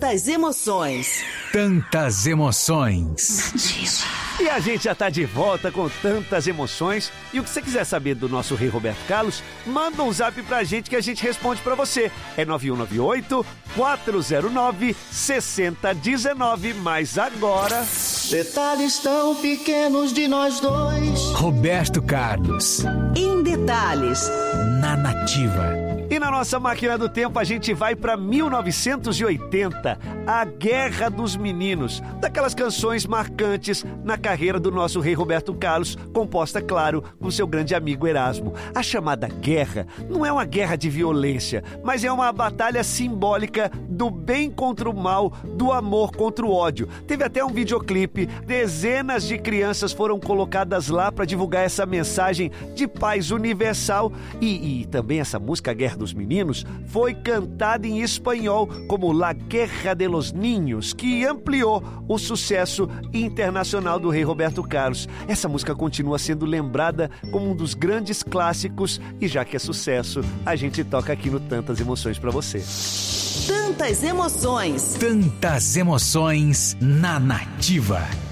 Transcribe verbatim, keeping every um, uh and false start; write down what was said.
Tantas emoções. Tantas emoções. Nativa. E a gente já está de volta com tantas emoções. E o que você quiser saber do nosso rei Roberto Carlos, manda um zap pra gente que a gente responde pra você. É nove um nove oito, quatro zero nove, seis zero um nove. Mas agora... Detalhes tão pequenos de nós dois. Roberto Carlos. Em detalhes. Na Nativa. E na nossa máquina do tempo a gente vai para mil novecentos e oitenta, a Guerra dos Meninos, daquelas canções marcantes na carreira do nosso rei Roberto Carlos, composta, claro, com seu grande amigo Erasmo. A chamada guerra não é uma guerra de violência, mas é uma batalha simbólica do bem contra o mal, do amor contra o ódio. Teve até um videoclipe, dezenas de crianças foram colocadas lá para divulgar essa mensagem de paz universal e, e também essa música, a Guerra dos Meninos, foi cantada em espanhol como La Guerra de los Niños, que ampliou o sucesso internacional do rei Roberto Carlos. Essa música continua sendo lembrada como um dos grandes clássicos e já que é sucesso, a gente toca aqui no Tantas Emoções pra você. Tantas emoções. Tantas emoções na Nativa.